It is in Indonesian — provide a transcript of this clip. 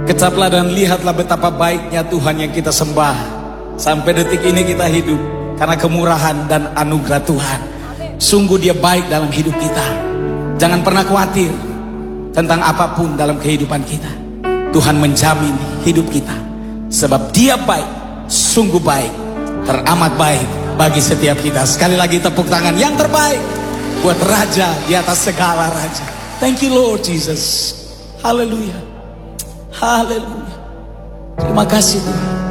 Kecaplah dan lihatlah betapa baiknya Tuhan yang kita sembah. Sampai detik ini kita hidup karena kemurahan dan anugerah Tuhan. Sungguh Dia baik dalam hidup kita. Jangan pernah khawatir tentang apapun dalam kehidupan kita. Tuhan menjamin hidup kita, sebab Dia baik, sungguh baik, teramat baik bagi setiap kita. Sekali lagi tepuk tangan yang terbaik buat Raja di atas segala raja. Thank you Lord Jesus. Haleluya. Haleluya. Terima kasih Tuhan.